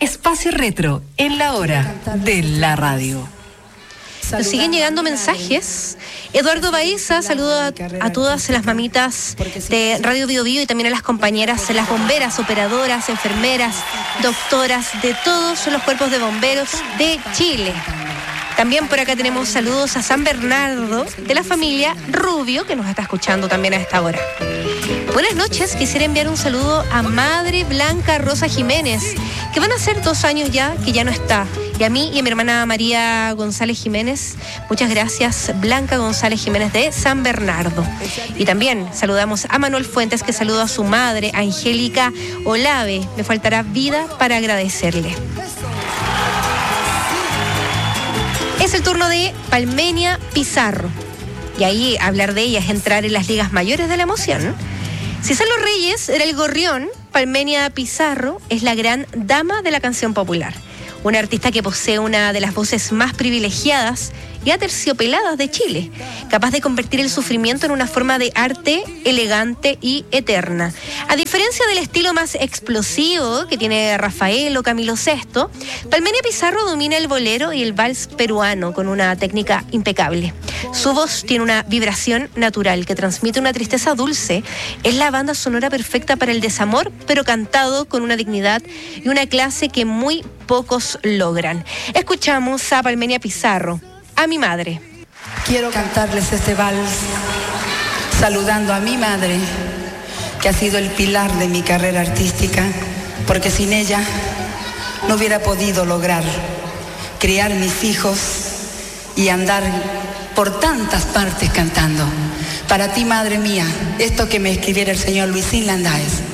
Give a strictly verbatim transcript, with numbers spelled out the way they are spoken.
Espacio Retro, en la hora de la radio. Nos siguen llegando mensajes. Eduardo Baeza, saludo a, a todas las mamitas de Radio Bio Bio y también a las compañeras, las bomberas, operadoras, enfermeras, doctoras de todos los cuerpos de bomberos de Chile. También por acá tenemos saludos a San Bernardo de la familia Rubio, que nos está escuchando también a esta hora. Buenas noches, quisiera enviar un saludo a Madre Blanca Rosa Jiménez, que van a ser dos años ya que ya no está. Y a mí y a mi hermana María González Jiménez, muchas gracias, Blanca González Jiménez de San Bernardo. Y también saludamos a Manuel Fuentes, que saluda a su madre, Angélica Olave. Me faltará vida para agradecerle. Es el turno de Palmenia Pizarro. Y ahí hablar de ella es entrar en las ligas mayores de la emoción. Si Salo Reyes era el gorrión, Palmenia Pizarro es la gran dama de la canción popular. Una artista que posee una de las voces más privilegiadas y aterciopeladas de Chile, capaz de convertir el sufrimiento en una forma de arte elegante y eterna. A diferencia del estilo más explosivo que tiene Rafael o Camilo Sesto, Palmenia Pizarro domina el bolero y el vals peruano con una técnica impecable. Su voz tiene una vibración natural que transmite una tristeza dulce. Es la banda sonora perfecta para el desamor, pero cantado con una dignidad y una clase que muy pocos logran. Escuchamos a Palmenia Pizarro, A mi madre. Quiero cantarles este vals saludando a mi madre, que ha sido el pilar de mi carrera artística, porque sin ella no hubiera podido lograr criar mis hijos y andar por tantas partes cantando. Para ti, madre mía, esto que me escribiera el señor Luisín Landáez.